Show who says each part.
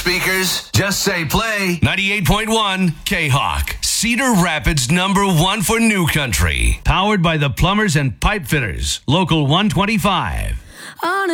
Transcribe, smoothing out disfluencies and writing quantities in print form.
Speaker 1: speakers? Just say play.
Speaker 2: 98.1 K-Hawk, Cedar Rapids #1 for New Country. Powered by the Plumbers and Pipe Fitters, Local 125.
Speaker 3: On